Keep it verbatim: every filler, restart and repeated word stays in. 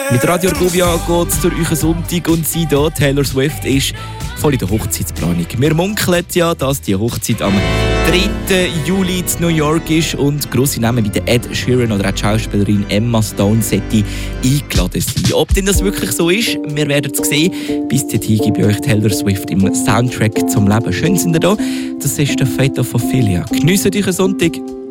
Mit Radio Argovia geht es durch euren Sonntag und sie hier, Taylor Swift, ist voll in der Hochzeitsplanung. Wir munkeln ja, dass die Hochzeit am dritten Juli in New York ist und grosse Namen wie der Ed Sheeran oder auch die Schauspielerin Emma Stone sollten eingeladen sein. Ob denn das wirklich so ist, wir werden es sehen. Bis dahin gebe ich euch Taylor Swift im Soundtrack zum Leben. Schön sind ihr da. Das ist der Fate of Ophelia. Geniessen euren Sonntag.